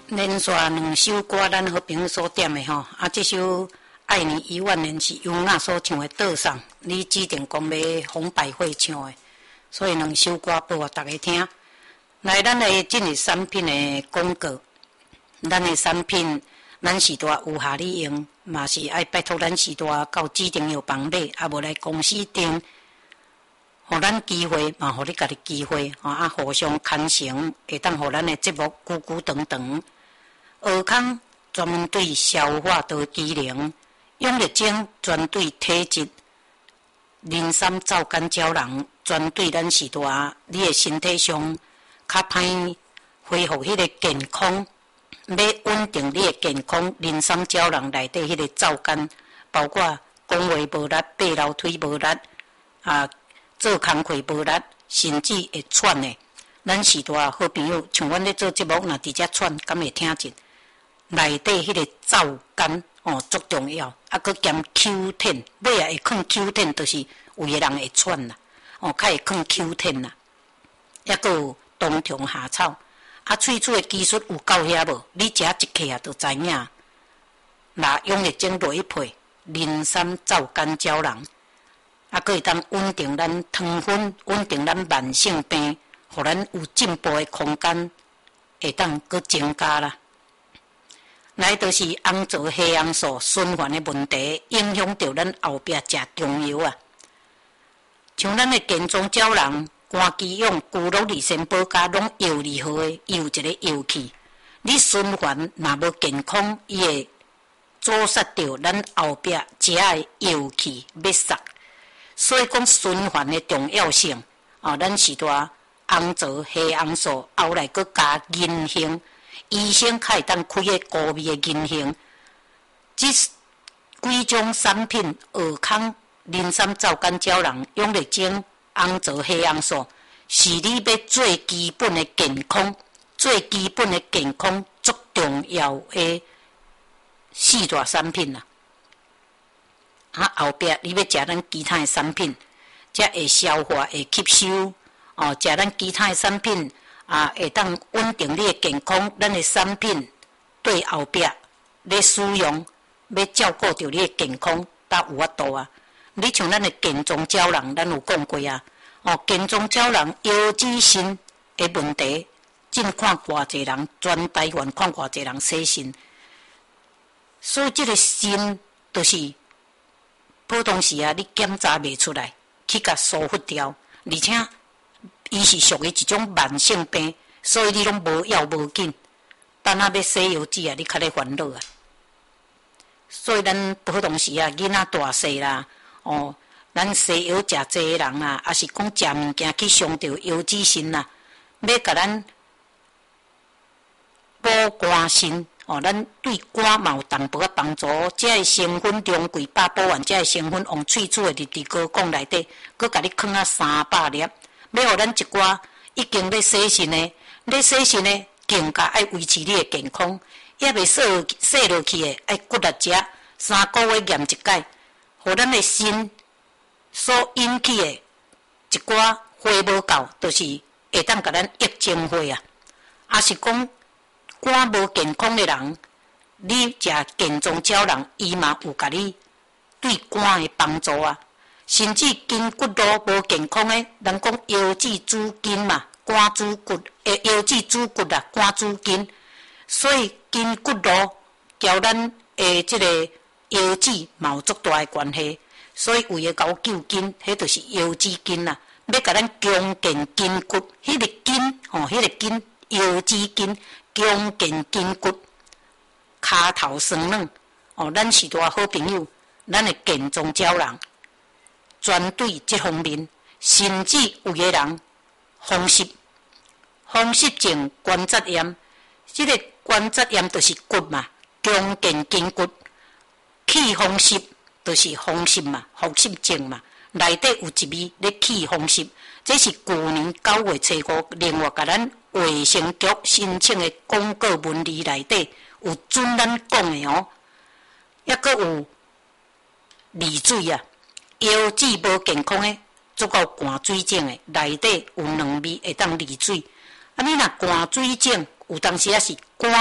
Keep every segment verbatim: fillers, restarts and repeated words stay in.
连续两首歌，咱好朋友所点的吼，啊，这首《爱你一万年》是优娜所唱的《岛上》，你指定讲要红百惠唱的，所以两首歌播互大家听。来，咱来进入产品的广告。咱的产品，咱时代有下你用，嘛是爱拜托咱时代到指定药房买，啊无来公司订，互咱机会，嘛互你家己机会，啊，互相牵成，会当互咱的节目久久长长。尔康专门对消化道机能，永力精专对体质，磷酸皂苷胶囊专对咱时代你的身体上较歹恢复迄个健康，要稳定你的健康，磷酸胶囊内底迄个皂苷，包括讲话无力、爬楼梯无力，啊，做工课无力，甚至会喘的。咱时代好朋友，像阮咧做节目，若直接喘，敢会听进？内底迄个皂苷哦，足重要，啊，佮兼 Q 十，尾啊会放 Q 十，就是有个人会喘啦，哦，较会放 Q 十啦，抑佮有冬虫夏草，啊，喙齿的技术有够遐无？你食一克啊，就知影。拿永力精落去配磷酸皂苷胶囊，啊，佮会当稳定咱糖分，稳定咱慢性病，互咱有进步的空间，会当佮增加啦。来就是红枣黑红素循环的问题，影响到咱后壁食中药啊。像咱的健壮胶囊、肝肌用、骨肉利肾保加，拢药二号的，有一个药气。你循环若无健康，伊会阻塞到咱后壁食的药气要塞。所以讲循环的重要性啊，咱是带红枣黑红素，后来佮加银杏。医生较会当开个高味的银杏，即几种产品，尔康磷酸皂苷胶囊、永力精、红枣黑红素，是你要最基本的健康、最基本的健康足重要的四大产品啦。啊，后壁你要食咱其他的产品，才会消化、会吸收。哦，食咱其他的产品。啊，会当稳定你的健康，咱的产品对后壁咧使用，要照顾到你的健康，才有法度啊。你像咱的健壮胶囊，咱有讲过啊。哦，健壮胶囊腰子肾的问题，尽看偌济人，全台湾看偌济人洗肾，所以这个肾就是普通时啊，你检查袂出来，去甲疏忽掉，而且。伊是属于一种慢性病，所以你拢无药无紧，等下要洗腰子啊，你较咧烦恼啊。所以咱普通时啊，囡仔大细啦，哦，咱西药食济的人啊，也是讲食物件去伤到腰子肾啦，要甲咱补肝肾哦，咱对肝嘛有淡薄仔帮助。这个成分中贵百补丸，这个成分往喙齿的日滴高讲内底，佮甲你放啊三百粒。要互咱一寡已经咧洗肾的，咧洗肾的更加爱维持你的健康，也袂洗洗落去的，爱骨力食，三个月验一解，互咱的肾所引起的一寡花无够，就是会当甲咱抑精花啊。也是讲肝无健康的人，你食健壮胶囊，伊嘛有甲你对肝的帮助啊。甚至筋骨路无健康诶，人讲腰子主筋嘛，肝主骨，诶腰子主骨啦，肝主筋，所以筋骨路交咱诶即个腰子嘛有足大诶关系，所以为了搞救筋，迄就是腰子筋啦，要甲咱强健筋骨，迄、那个筋吼，迄、那个筋腰子筋强健筋骨，骹头酸软哦，咱是大好朋友，咱诶健壮胶囊。专对这方面，甚至有个人风湿、风湿症、关节炎，这个关节炎就是骨嘛，强健筋骨。气风湿就是风湿嘛，风湿症嘛，内底有一味咧气风湿，这是去年九月初五，另外甲咱卫生局申请的广告文字内底有准咱讲的哦，抑阁有利水啊。腰子无健康诶，足够寒水症诶，内底有两味会当利水。啊，你若寒水症有当时也是肝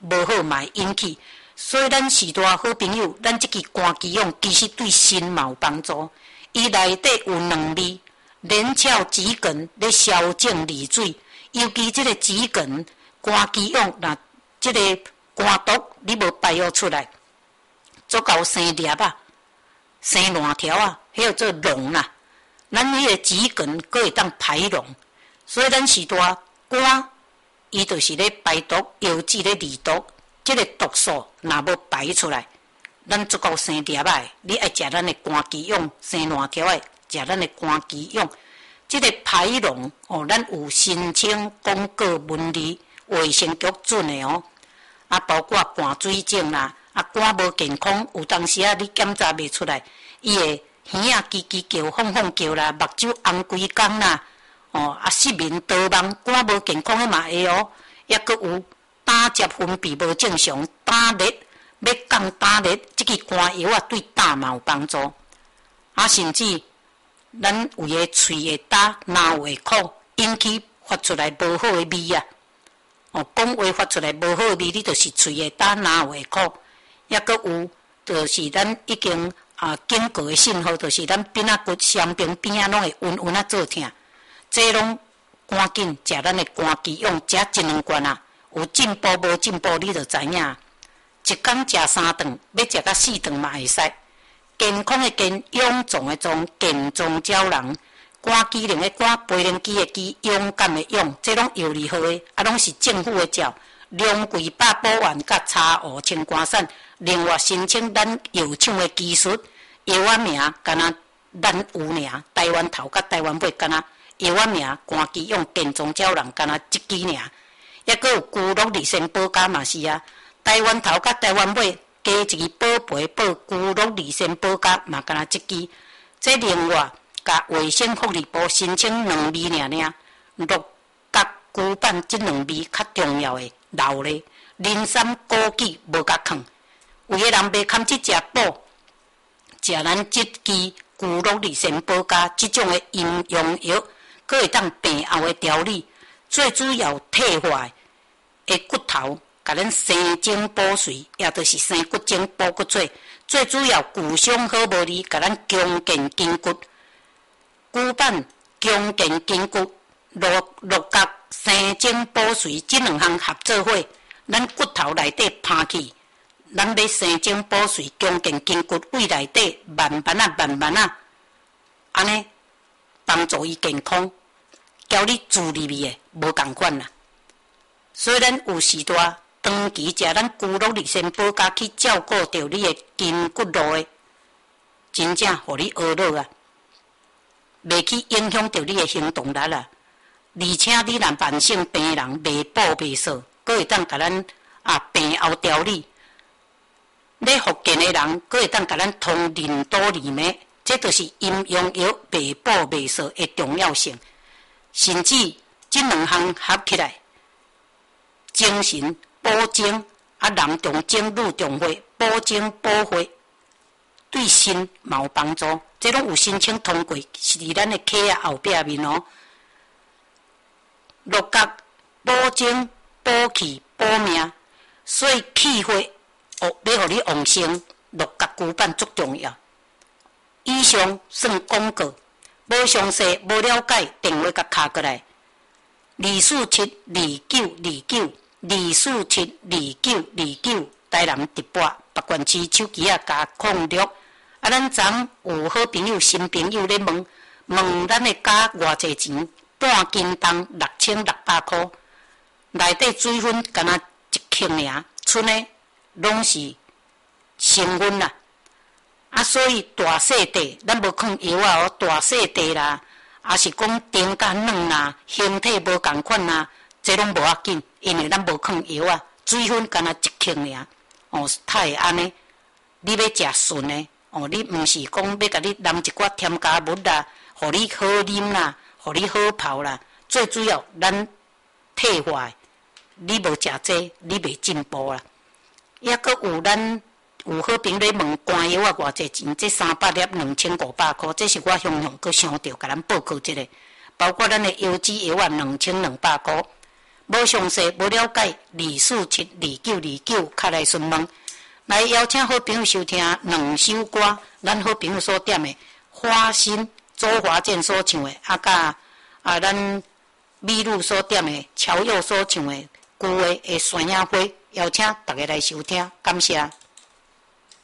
无好嘛会引起。所以咱时代好朋友，咱即支肝鸡蛹其实对心嘛有帮助。伊内底有两味，连翘桔梗咧消肿利水，尤其即个桔梗、肝鸡蛹，若即个肝毒你无排尿出来，足够生粒啊，生烂条啊，迄个做脓啦。咱迄个桔梗佫会当排脓，所以咱时代肝伊就是咧排毒，药剂咧利毒，即、这个毒素若无排出来。咱足够生粒仔，你爱食咱的肝鸡蛹，生烂条的食咱的肝鸡蛹。即、这个排脓哦，咱有申请广告文理卫生局准的哦。啊，包括肝水肿啦，啊肝无健康，有当时啊你检查袂出来，伊会耳啊叽叽叫、晃晃叫啦，目睭红规工啦，哦啊失眠、多梦，肝无健康的嘛会哦。抑佫有胆汁分泌无正常，胆热。要降胆热，即个肝药啊对胆嘛有帮助。啊，甚至咱有个喙会焦、脑会苦，引起发出来无好的味啊。哦，讲话发出来无好的味，你就是喙会焦、脑会苦。抑佫有，就是咱已经啊警告的信号，就是咱边仔骨、双边边仔拢会晕晕啊做疼。这拢赶紧食咱的肝鸡蛹，食一两罐啊。有进步无进步，你就知影。一天食三顿，要食到四顿嘛会使。健康的健，勇壮的壮，健壮鸟人。肝机灵的肝，培灵机的机，勇敢的勇，这拢药理号的，啊，拢是政府的照。两桂八宝丸甲茶壶清肝散，另外申请咱药厂的技术，药仔名敢若咱有尔，台湾头甲台湾尾敢若药仔名肝机蛹健壮鸟人敢若一支尔，抑佫有居乐利仙宝咖嘛是啊。台湾头甲台湾尾加一支宝贝宝居乐利仙宝咖嘛，敢若一支。这另外，甲卫生福利部申請兩味爾爾，鹿角龜板這兩味較重要的老咧，人參枸杞無甲囥。有個人袂堪這隻補，食咱這支居樂利仙寶咖這種的營養藥，佫會當病後的調理，最主要退化的骨頭。甲咱生精補髓，也就是生骨精補骨髓。最主要骨傷好無力，甲咱強健筋骨。骨板強健筋骨，鹿鹿角生精補髓，這兩項合作伙，咱骨頭內底拍去，咱要生精補髓、強健筋骨，胃內底慢慢啊慢慢啊，安尼幫助伊健康，叫你自入去的無共款啦。所以咱有時代。長期食咱居樂利仙寶咖去照顧着你的筋骨路的，真正互你學落啊，袂去影響着你的行動力啊。而且你若慢性病人袂補袂掃，佫會當甲咱啊病後調理。咧復健的人，佫會當甲咱通任督二脈，這就是陰陽藥袂補袂掃的重要性。甚至這兩項合起來，精神。補精啊，男重精，女重血，補精補血，對心嘛有幫助。這攏有申請通過，是伫咱的體啊後壁面哦。鹿角補精、補氣、補命，所以氣血哦，要互你旺盛，鹿角龜板足重要。以上算廣告，無詳細、無了解，電話甲敲過來，二四七二九二九。二四七二九二九，台南直播北縣市手機啊加控錄。啊，咱昨有好朋友、新朋友咧問問咱的價偌濟錢，半斤重六千六百塊，內底水分敢若一克爾，剩的攏是成分啦。啊，所以大細地咱無囥藥啊哦，大細地啦，也是講丁甲軟啦，形體無共款啦。這攏無要緊，因為咱無囥藥啊，水分敢若一克爾，哦，它會安尼。你要食純的，哦，你毋是講要甲你淋一寡添加物啦，互你好啉啦，互你好泡啦。最主要咱退化，你無食這，你袂進步啦。抑閣有咱有好朋友咧問肝藥啊，偌濟錢？這三百粒兩千五百塊，這是我雄雄閣想着甲咱報告一下，包括咱的腰子藥啊，兩千兩百塊。 无详细、无了解，二四七二九二九，卡来询问。来邀请好朋友收听两首歌，咱好朋友所点的《花心》，周华健所唱的，啊甲啊咱美露所点的，乔佑所唱的《旧的的山野花》，邀请大家来收听，感谢。